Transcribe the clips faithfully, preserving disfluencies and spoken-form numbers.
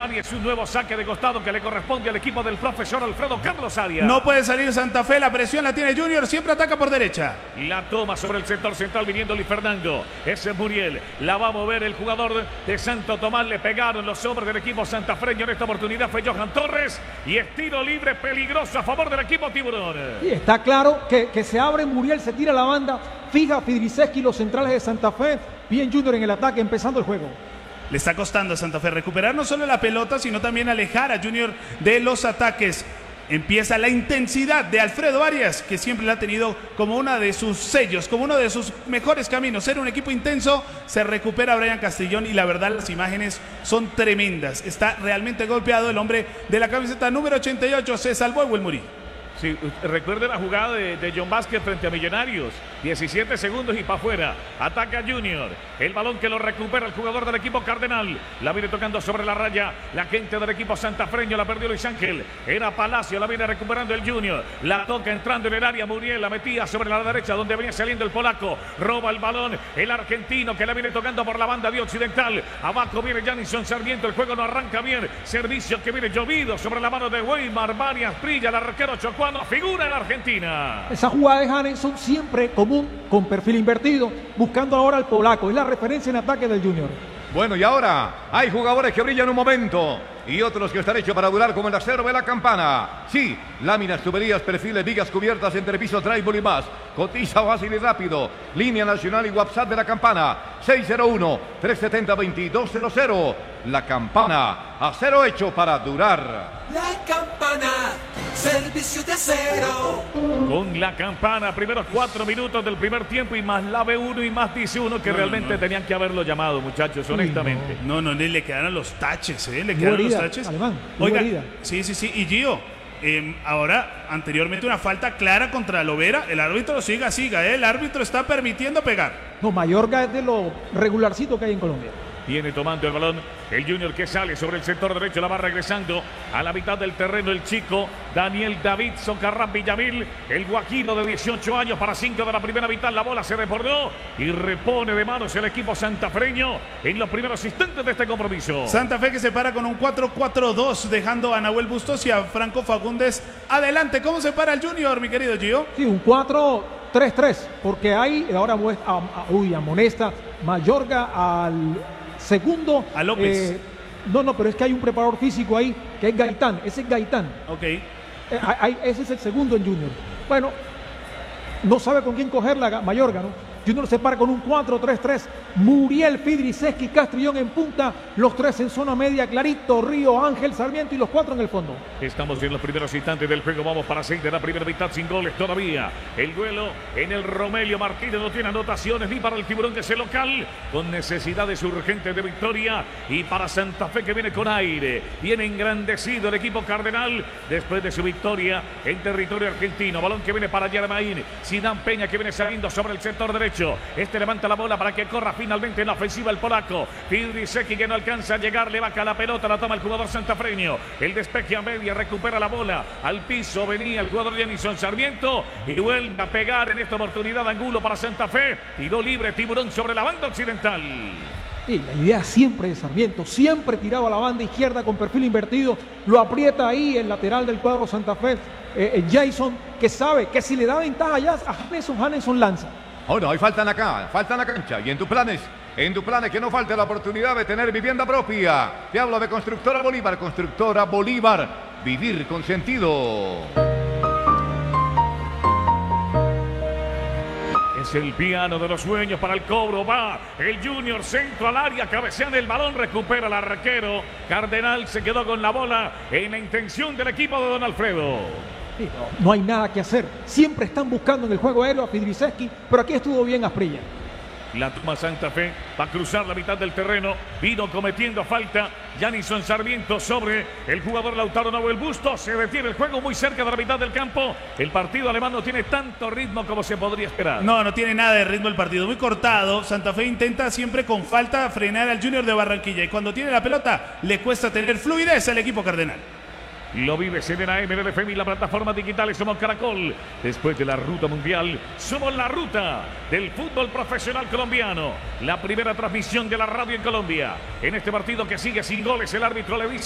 área. Es un nuevo saque de costado que le corresponde al equipo del profesor Alfredo Carlos Arias. No puede salir Santa Fe, la presión la tiene Junior, siempre ataca por derecha. La toma sobre el sector central viniendo Luis Fernando. Ese es Muriel. La va a mover el jugador de Santo Tomás. Le pegaron los hombres del equipo santafreño. En esta oportunidad fue Johan Torres. Y es tiro libre peligroso a favor del equipo Tiburón. Y está claro que, que se abre Muriel, se tira la banda. Fija Fidriseski los centrales de Santa Fe. Bien Junior en el ataque, empezando el juego. Le está costando a Santa Fe recuperar no solo la pelota, sino también alejar a Junior de los ataques. Empieza la intensidad de Alfredo Arias, que siempre la ha tenido como uno de sus sellos, como uno de sus mejores caminos. Ser un equipo intenso, se recupera Brian Castellón y la verdad las imágenes son tremendas. Está realmente golpeado el hombre de la camiseta número ochenta y ocho, se salvó Ewell Muri. Sí, recuerde la jugada de, de John Vázquez frente a Millonarios. diecisiete segundos y para afuera. Ataca Junior. El balón que lo recupera el jugador del equipo Cardenal. La viene tocando sobre la raya. La gente del equipo santafreño la perdió Luis Ángel. Era Palacio, la viene recuperando el Junior. La toca entrando en el área. Muriel la metía sobre la derecha donde venía saliendo el polaco. Roba el balón el argentino que la viene tocando por la banda de Occidental. Abajo viene Janison Sarmiento. El juego no arranca bien. Servicio que viene llovido sobre la mano de Weimar. Varias Prilla, el arquero chocó. Figura en Argentina. Esa jugada de Janison siempre común, con perfil invertido, buscando ahora al polaco. Es la referencia en ataque del Junior. Bueno, y ahora hay jugadores que brillan un momento y otros que están hechos para durar, como el acero de la campana. Sí, láminas, tuberías, perfiles, vigas cubiertas, entrepisos, drywall y más. Cotiza fácil y rápido. Línea nacional y WhatsApp de la campana. seis cero uno, tres siete cero, dos dos cero cero. La campana, acero hecho para durar. La campana, servicio de acero. Con la campana, primeros cuatro minutos del primer tiempo y más la B uno y más dice uno que no, realmente no, no. tenían que haberlo llamado, muchachos, honestamente. No, no, no le quedaron los taches, ¿eh? Le quedaron los taches. Alemán, Oiga, sí, sí, sí. Y Gio, eh, ahora, anteriormente una falta clara contra Lovera. El árbitro siga, siga, ¿eh? El árbitro está permitiendo pegar. No, Mayorga es de lo regularcito que hay en Colombia. Viene tomando el balón el Junior que sale sobre el sector derecho, la va regresando a la mitad del terreno el chico Daniel David Socarrán Villamil, el guajiro de dieciocho años para cinco de la primera mitad. La bola se desbordó y repone de manos el equipo santafreño en los primeros instantes de este compromiso. Santa Fe que se para con un cuatro cuatro dos, dejando a Nahuel Bustos y a Franco Fagundes adelante. ¿Cómo se para el Junior, mi querido Gio? Sí, un cuatro tres tres, porque hay ahora a, a, uy, amonesta Mayorga al segundo. A López. Eh, no, no, pero es que hay un preparador físico ahí, que es Gaitán. Ese es Gaitán. Ok. Eh, hay, ese es el segundo en Junior. Bueno, no sabe con quién cogerla Mayorga, ¿no? Junior se para con un cuatro tres tres. Muriel, Fidriseski, Castrillón en punta. Los tres en zona media. Clarito, Río, Ángel, Sarmiento y los cuatro en el fondo. Estamos en los primeros instantes del juego. Vamos para seis de la primera mitad sin goles todavía. El duelo en el Romelio Martínez no tiene anotaciones ni para el Tiburón que es el local. Con necesidades urgentes de victoria. Y para Santa Fe que viene con aire. Viene engrandecido el equipo Cardenal después de su victoria en territorio argentino. Balón que viene para Yermaín. Sidán Peña que viene saliendo sobre el sector derecho. Este levanta la bola para que corra finalmente en la ofensiva el polaco. Fidriseski que no alcanza a llegar, le baja la pelota, la toma el jugador santafreño. El despeje a media, recupera la bola al piso, venía el jugador Janison Sarmiento y vuelve a pegar en esta oportunidad Angulo para Santa Fe. Tiro libre Tiburón sobre la banda occidental. Y la idea siempre de Sarmiento, siempre tiraba a la banda izquierda con perfil invertido, lo aprieta ahí el lateral del cuadro Santa Fe, eh, Jason, que sabe que si le da ventaja ya a Janeson, Janeson lanza. Oh, no, hay faltan acá, falta en la cancha. Y en tus planes, en tus planes que no falte la oportunidad de tener vivienda propia. Te hablo de Constructora Bolívar, Constructora Bolívar, vivir con sentido. Es el piano de los sueños para el cobro. Va el Junior, centro al área, cabecean el balón, recupera el arquero. Cardenal se quedó con la bola en la intención del equipo de Don Alfredo. No, no hay nada que hacer. Siempre están buscando en el juego aéreo a Fidriseski, pero aquí estuvo bien Asprilla. La toma Santa Fe va a cruzar la mitad del terreno. Vino cometiendo falta Janison Sarmiento sobre el jugador Lautaro Nahuel Bustos. Se detiene el juego muy cerca de la mitad del campo. El partido alemán no tiene tanto ritmo como se podría esperar. No, no tiene nada de ritmo el partido. Muy cortado. Santa Fe intenta siempre con falta frenar al Junior de Barranquilla. Y cuando tiene la pelota le cuesta tener fluidez al equipo cardenal. Lo vive C D N A M L F M y la plataforma digital. Somos Caracol. Después de la ruta mundial, somos la ruta del fútbol profesional colombiano. La primera transmisión de la radio en Colombia. En este partido que sigue sin goles, el árbitro le dice: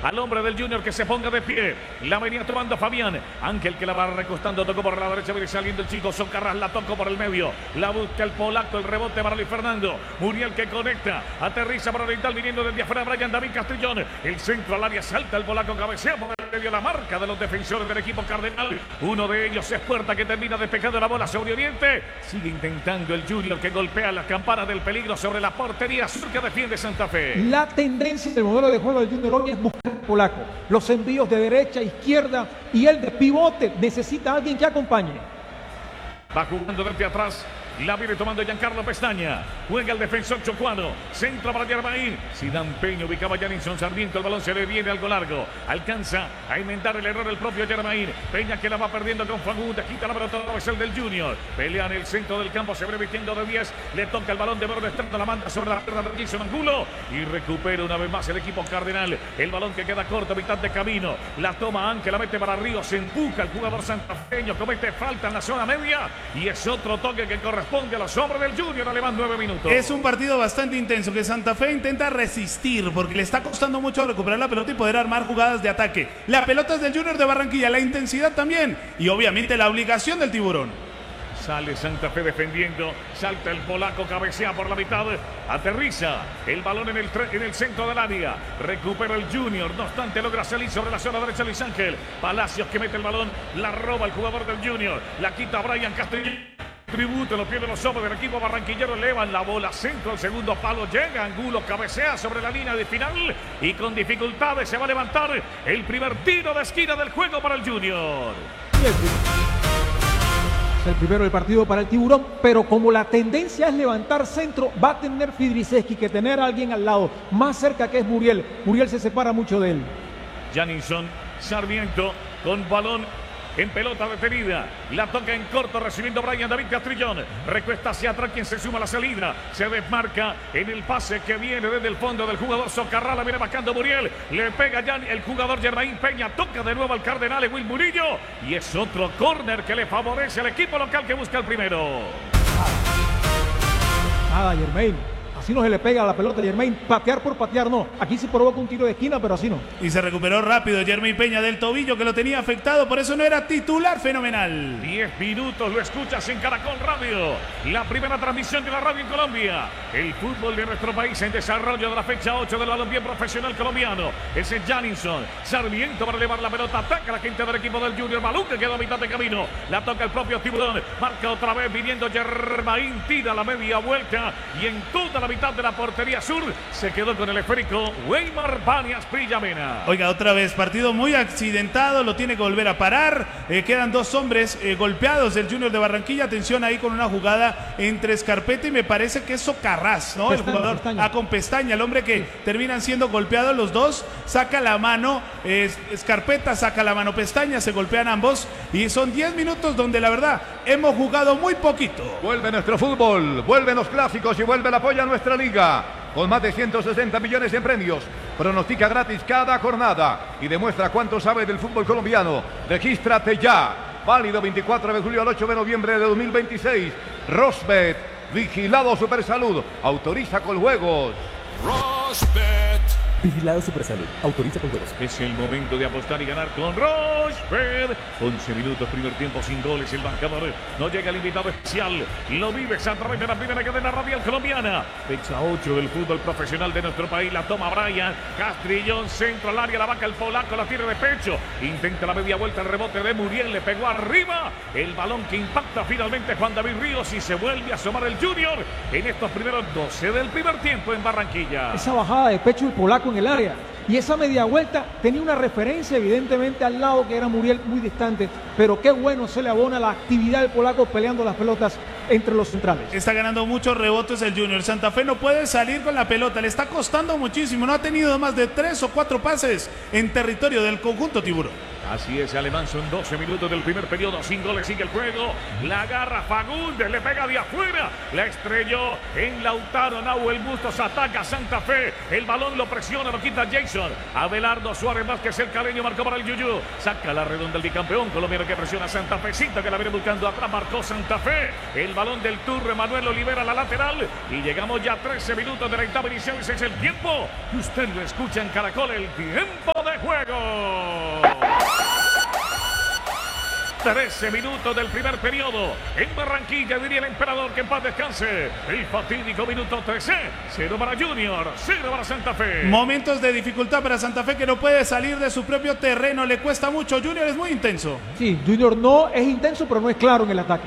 al hombre del Junior que se ponga de pie. La venía tomando Fabián. Ángel que la va recostando, tocó por la derecha, viene saliendo el chico Socarrás, la tocó por el medio. La busca el polaco, el rebote para Luis Fernando. Muriel que conecta, aterriza para Oriental viniendo desde afuera Brian David Castrillón. El centro al área, salta el polaco, cabecea por el medio, la marca de los defensores del equipo cardenal. Uno de ellos es Puerta que termina despejando la bola sobre Oriente. Sigue intentando el Junior que golpea las campanas del peligro sobre la portería sur que defiende Santa Fe. La tendencia del modelo de juego del Junior hoy es buscar al polaco. Los envíos de derecha a izquierda y el de pivote. Necesita a alguien que acompañe. Va jugando desde atrás. La viene tomando Giancarlo Pestaña. Juega el defensor chocuano. Centro para Germain. Zidane Peña ubicaba a Janinson Sarmiento. El balón se le viene algo largo. Alcanza a inventar el error el propio Germain. Peña que la va perdiendo con Fagundes. Quita la pelota otra vez el del Junior. Pelea en el centro del campo. Se ve vistiendo de diez. Le toca el balón de borde externo. La manda sobre la pierna de Gilson Angulo. Y recupera una vez más el equipo cardenal. El balón que queda corto, mitad de camino. La toma Ángel. La mete para Ríos. Se empuja el jugador santafeño. Comete falta en la zona media. Y es otro toque que corresponde. Responde a los hombres del Junior, Alemán, nueve minutos. Es un partido bastante intenso que Santa Fe intenta resistir porque le está costando mucho recuperar la pelota y poder armar jugadas de ataque. La pelota es del Junior de Barranquilla, la intensidad también y obviamente la obligación del tiburón. Sale Santa Fe defendiendo, salta el polaco, cabecea por la mitad, aterriza el balón en el, en el centro del área, recupera el Junior, no obstante logra salir sobre la zona derecha Luis Ángel. Palacios que mete el balón, la roba el jugador del Junior, la quita Brian Castrillón. Tributo, los pies de los hombres del equipo barranquillero, elevan la bola, centro al segundo palo, llega Angulo, cabecea sobre la línea de final y con dificultades se va a levantar el primer tiro de esquina del juego para el Junior. Es el primero del partido para el tiburón, pero como la tendencia es levantar centro, va a tener Fidriseski que tener a alguien al lado, más cerca que es Muriel. Muriel se separa mucho de él. Janinson Sarmiento con balón en pelota detenida, la toca en corto recibiendo Brian David Castrillón, recuesta hacia atrás quien se suma a la salida, se desmarca en el pase que viene desde el fondo del jugador Socarrás, la viene marcando Muriel, le pega ya el jugador Germain Peña, toca de nuevo al Cardenal Will Murillo y es otro córner que le favorece al equipo local que busca el primero. Nada, Germain. Así no se le pega a la pelota a Germain, patear por patear no. Aquí sí provoca un tiro de esquina, pero así no. Y se recuperó rápido Germain Peña del tobillo que lo tenía afectado, por eso no era titular, fenomenal. diez minutos, lo escuchas en Caracol Radio, la primera transmisión de la radio en Colombia. El fútbol de nuestro país en desarrollo de la fecha ocho del balompié profesional colombiano. Ese es Janinson Sarmiento para elevar la pelota, ataca a la gente del equipo del Junior. Balón que queda a mitad de camino, la toca el propio tiburón, marca otra vez viniendo Germain, tira la media vuelta y en toda la mitad de la portería sur se quedó con el esférico Weimar Banias Villamena. Oiga, otra vez, partido muy accidentado, lo tiene que volver a parar. Eh, quedan dos hombres eh, golpeados del Junior de Barranquilla. Atención ahí con una jugada entre Escarpeta y me parece que es Socarrás, ¿no? Pestaña, el jugador Pestaña. Ah, con Pestaña, el hombre que sí. Terminan siendo golpeados los dos. Saca la mano, eh, Escarpeta saca la mano, Pestaña, se golpean ambos y son diez minutos donde la verdad hemos jugado muy poquito. Vuelve nuestro fútbol, vuelven los clásicos y vuelve el apoyo a nuestra liga. Con más de ciento sesenta millones en premios. Pronostica gratis cada jornada y demuestra cuánto sabe del fútbol colombiano. Regístrate ya. Válido veinticuatro de julio al ocho de noviembre de dos mil veintiséis. Rosbet, vigilado Supersalud. Autoriza con juegos. Rosbet. Vigilado Supersalud. Autoriza con juegos. Es el momento de apostar y ganar con Rosbet. once minutos, primer tiempo sin goles. El marcador no llega el invitado especial. Lo vives a través de la primera cadena radial colombiana. Fecha ocho del fútbol profesional de nuestro país. La toma Brian Castrillón, centro al área. La vaca el polaco, la tira de pecho. Intenta la media vuelta, el rebote de Muriel. Le pegó arriba. El balón que impacta finalmente Juan David Ríos y se vuelve a asomar el Junior en estos primeros doce del primer tiempo en Barranquilla. Esa bajada de pecho del polaco en el área y esa media vuelta tenía una referencia evidentemente al lado que era Muriel muy distante, pero qué bueno se le abona la actividad del polaco peleando las pelotas entre los centrales. Está ganando muchos rebotes el Junior. Santa Fe no puede salir con la pelota, le está costando muchísimo, no ha tenido más de tres o cuatro pases en territorio del conjunto tiburón. Así es, Alemán, son doce minutos del primer periodo, sin goles, sigue el juego, la agarra Fagundes, le pega de afuera, la estrelló en Lautaro, Nahuel Bustos, ataca Santa Fe, el balón lo presiona, lo quita Jason, Abelardo Suárez Vázquez, el caleño marcó para el Yuyu, saca la redonda el bicampeón colombiano que presiona a Santa Fe, Cinta que la viene buscando atrás, marcó Santa Fe, el balón del Turro, Emanuel lo libera a la lateral y llegamos ya a trece minutos de la etapa inicial, ese es el tiempo, y usted lo escucha en Caracol, el tiempo de juego. trece minutos del primer periodo. En Barranquilla diría el emperador que en paz descanse. El fatídico minuto trece. Cero para Junior, cero para Santa Fe. Momentos de dificultad para Santa Fe que no puede salir de su propio terreno. Le cuesta mucho. Junior es muy intenso. Sí, Junior no es intenso, pero no es claro en el ataque.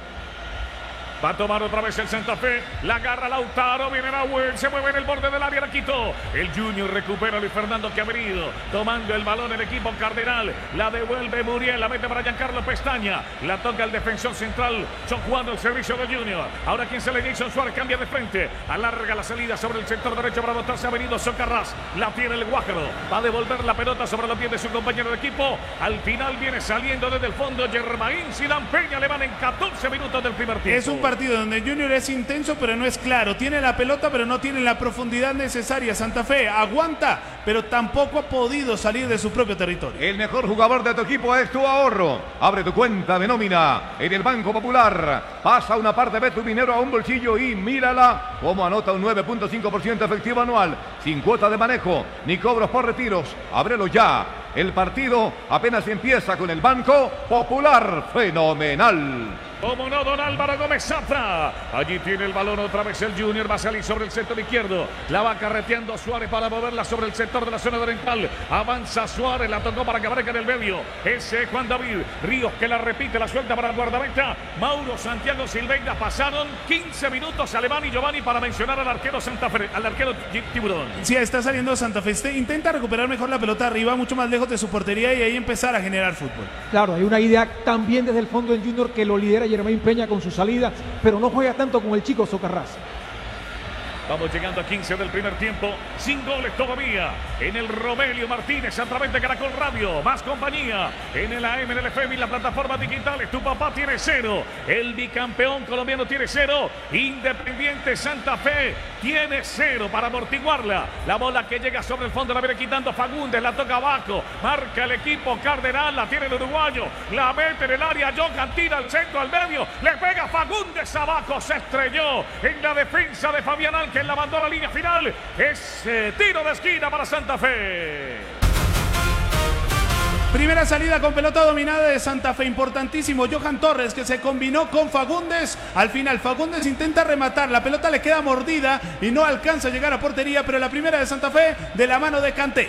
Va a tomar otra vez el Santa Fe. La agarra Lautaro. Viene Nahuel. Se mueve en el borde del área. La quitó. El Junior recupera a Luis Fernando que ha venido. Tomando el balón el equipo Cardenal. La devuelve Muriel. La mete para Giancarlo Pestaña. La toca el defensor central. Son Juan el servicio de Junior. Ahora quien se le Jason Suárez cambia de frente. Alarga la salida sobre el sector derecho para botarse. Ha venido Socarrás. La tiene el Guájaro. Va a devolver la pelota sobre los pies de su compañero de equipo. Al final viene saliendo desde el fondo Germain Zidane Peña. Le van en catorce minutos del primer tiempo. Es un partido donde Junior es intenso pero no es claro, tiene la pelota pero no tiene la profundidad necesaria. Santa Fe aguanta pero tampoco ha podido salir de su propio territorio. El mejor jugador de tu equipo es tu ahorro. Abre tu cuenta de nómina en el Banco Popular, pasa una parte de tu dinero a un bolsillo y mírala como anota un nueve punto cinco por ciento efectivo anual, sin cuota de manejo ni cobros por retiros. Ábrelo ya. El partido apenas empieza con el Banco Popular. Fenomenal. Como no, don Álvaro Gómez Zafra. Allí tiene el balón otra vez el Junior. Va a salir sobre el sector izquierdo. La va carreteando Suárez para moverla sobre el sector de la zona oriental. Avanza Suárez. La tocó para que aparezca en el medio. Ese es Juan David Ríos que la repite. La suelta para el guardameta. Mauro Santiago Silveira. Pasaron quince minutos. Alemán y Giovanni para mencionar al arquero Santa Fe, al arquero Tiburón. Sí, está saliendo Santa Fe. Intenta recuperar mejor la pelota arriba, mucho más lejos de su portería y ahí empezar a generar fútbol. Claro, hay una idea también desde el fondo en Junior que lo lidera Germain Peña con su salida, pero no juega tanto con el chico Socarrás. Vamos llegando a quince del primer tiempo, sin goles todavía. En el Romelio Martínez, a través de Caracol Radio, más compañía. En el A M, en el F M y las plataformas digitales. Tu papá tiene cero. El bicampeón colombiano tiene cero. Independiente Santa Fe tiene cero para amortiguarla. La bola que llega sobre el fondo la viene quitando Fagundes, la toca abajo. Marca el equipo Cardenal, la tiene el uruguayo. La mete en el área, Johan tira al centro, al medio. Le pega Fagundes abajo, se estrelló en la defensa de Fabián Alcántara, que la mandó a la línea final. Ese tiro de esquina para Santa Fe. Primera salida con pelota dominada de Santa Fe, importantísimo. Johan Torres que se combinó con Fagundes. Al final Fagundes intenta rematar, la pelota le queda mordida y no alcanza a llegar a portería, pero la primera de Santa Fe de la mano de Kanté.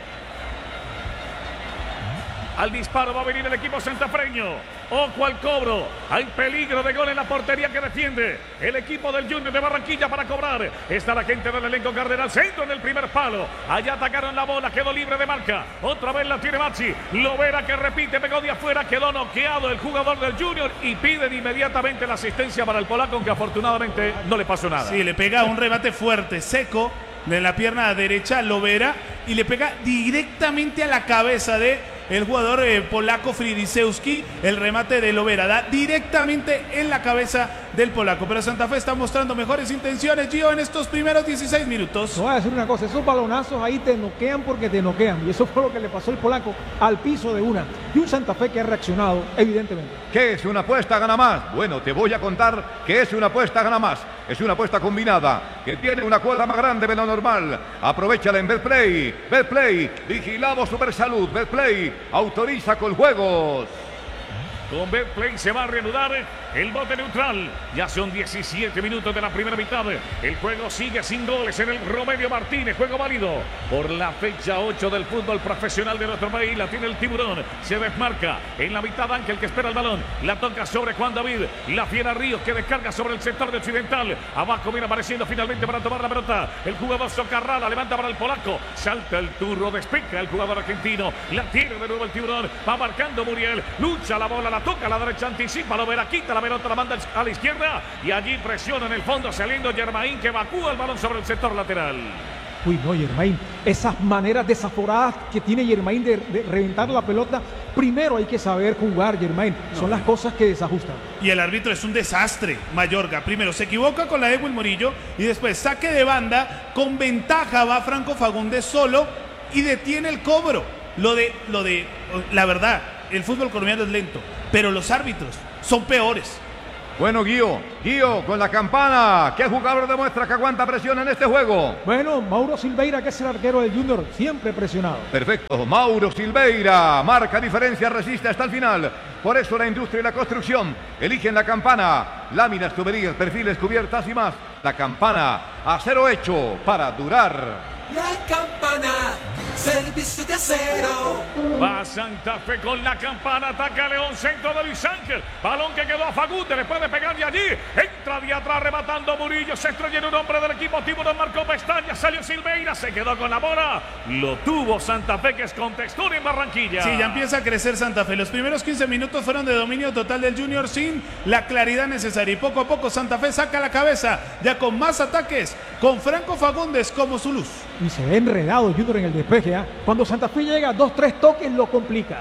Al disparo va a venir el equipo santafreño. Ojo al cobro. Hay peligro de gol en la portería que defiende el equipo del Junior de Barranquilla para cobrar. Está la gente del elenco Cardenal. Centro en el primer palo. Allá atacaron la bola. Quedó libre de marca. Otra vez la tiene Maxi. Lovera que repite. Pegó de afuera. Quedó noqueado el jugador del Junior. Y piden inmediatamente la asistencia para el polaco, aunque afortunadamente no le pasó nada. Sí, le pega un remate fuerte, seco, de la pierna derecha Lovera. Y le pega directamente a la cabeza de el jugador eh, polaco Fridisewski. El remate de Lovera da directamente en la cabeza del polaco. Pero Santa Fe está mostrando mejores intenciones, Gio, en estos primeros dieciséis minutos. Te voy a decir una cosa, esos balonazos ahí te noquean porque te noquean. Y eso fue lo que le pasó al polaco al piso de una. Y un Santa Fe que ha reaccionado, evidentemente. ¿Qué es una apuesta gana más? Bueno, te voy a contar que es una apuesta gana más. Es una apuesta combinada que tiene una cuota más grande de lo normal. Aprovechala en Betplay. Betplay, vigilado Supersalud. Betplay autoriza con juegos. Con Betplay se va a reanudar el bote neutral. Ya son diecisiete minutos de la primera mitad. El juego sigue sin goles en el Romelio Martínez. Juego válido por la fecha ocho del fútbol profesional de nuestro país. La tiene el Tiburón. Se desmarca en la mitad Ángel que espera el balón. La toca sobre Juan David. La Fiera Ríos que descarga sobre el sector de occidental. Abajo viene apareciendo finalmente para tomar la pelota el jugador Socarrala. Levanta para el polaco. Salta el turro. Despeja el jugador argentino. La tiene de nuevo el Tiburón. Va marcando Muriel. Lucha la bola. La toca a la derecha. Anticipa. Lo verá. Quita la pelota. La manda a la izquierda. Y allí presiona en el fondo saliendo Germain que evacúa el balón sobre el sector lateral. Uy, no, Germain, esas maneras desaforadas que tiene Germain de, de reventar la pelota, primero hay que saber jugar, Germain. Son las cosas que desajustan. Y el árbitro es un desastre, Mayorga. Primero se equivoca con la de Edwin Murillo y después saque de banda, con ventaja va Franco Fagundes solo y detiene el cobro. Lo de, lo de, la verdad, el fútbol colombiano es lento, pero los árbitros son peores. Bueno, Guío, Guío con la campana. ¿Qué jugador demuestra que aguanta presión en este juego? Bueno, Mauro Silveira, que es el arquero del Junior, siempre presionado. Perfecto, Mauro Silveira, marca diferencia, resiste hasta el final. Por eso la industria y la construcción eligen la campana. Láminas, tuberías, perfiles, cubiertas y más. La campana, acero hecho para durar. La campana, servicio de acero. Va Santa Fe con la campana, ataca León, centro de Luis Ángel. Balón que quedó a Fagundes, después de pegar de allí. Entra de atrás, rematando Murillo. Se estrelló en un hombre del equipo Tiburón, marcó pestaña. Salió Silveira, se quedó con la bola. Lo tuvo Santa Fe, que es con textura en Barranquilla. Sí, ya empieza a crecer Santa Fe. Los primeros quince minutos fueron de dominio total del Junior sin la claridad necesaria. Y poco a poco Santa Fe saca la cabeza, ya con más ataques, con Franco Fagundes como su luz. Y se ve enredado Junior en el despeje. ¿eh? Cuando Santa Fe llega, dos, tres toques lo complica.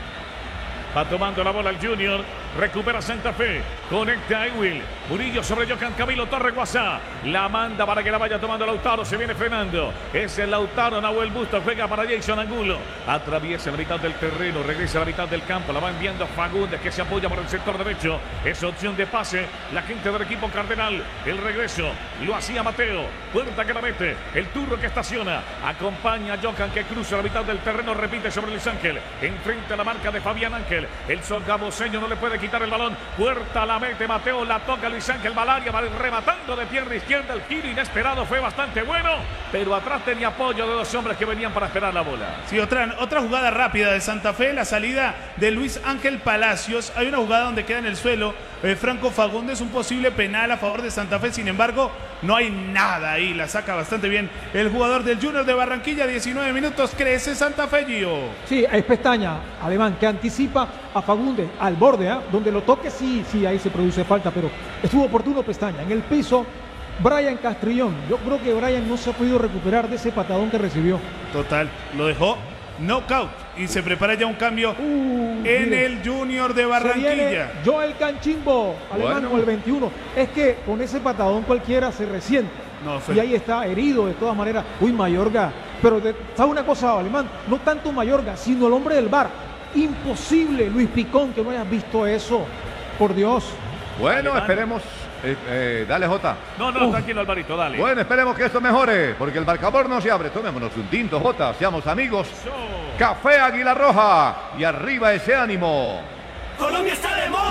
Va tomando la bola el Junior. Recupera Santa Fe. Conecta a Ewil. Murillo sobre Jocan Camilo Torre Guasá. La manda para que la vaya tomando Lautaro. Se viene frenando. Es el Lautaro. Nahuel Busto juega para Jason Angulo. Atraviesa la mitad del terreno. Regresa a la mitad del campo. La va enviando Fagundes, que se apoya por el sector derecho. Es opción de pase. La gente del equipo Cardenal. El regreso lo hacía Mateo. Puerta que la mete. El turro que estaciona. Acompaña a Jocan, que cruza la mitad del terreno. Repite sobre Luis Ángel. Enfrenta la marca de Fabián Ángel. El songaboseño no le puede quitar el balón. Puerta la mete Mateo. La toca Luis Ángel Valaria. Va rematando de pierna izquierda. El giro inesperado fue bastante bueno. Pero atrás tenía apoyo de dos hombres que venían para esperar la bola. Sí, otra, otra jugada rápida de Santa Fe. La salida de Luis Ángel Palacios. Hay una jugada donde queda en el suelo eh, Franco Fagundes. Un posible penal a favor de Santa Fe. Sin embargo, no hay nada ahí. La saca bastante bien el jugador del Junior de Barranquilla. diecinueve minutos. Crece Santa Fe, Gio. Sí, es pestaña, Alemán, que anticipa a Fagundes al borde, ¿eh? Donde lo toque, sí, sí, ahí se produce falta, pero estuvo oportuno pestaña. En el piso, Brian Castrillón. Yo creo que Brian no se ha podido recuperar de ese patadón que recibió. Total, lo dejó knockout y se prepara ya un cambio Uh, en mire, el Junior de se Barranquilla. viene Joel Canchimbo, Alemán, Bueno. con el veintiuno. Es que con ese patadón cualquiera se resiente. No, fue- Y ahí está, herido de todas maneras. Uy, Mayorga. Pero de- ¿sabe una cosa, Alemán? No tanto Mayorga, sino el hombre del bar. Imposible, Luis Picón, que no hayas visto eso. Por Dios. Bueno, Alemán. esperemos. eh, eh, dale, Jota. No, no, tranquilo, Alvarito, dale. Bueno, esperemos que esto mejore, porque el marcador no se abre. Tomémonos un tinto, Jota. Seamos amigos. Eso. Café Águila Roja. Y arriba ese ánimo. Colombia está de moda.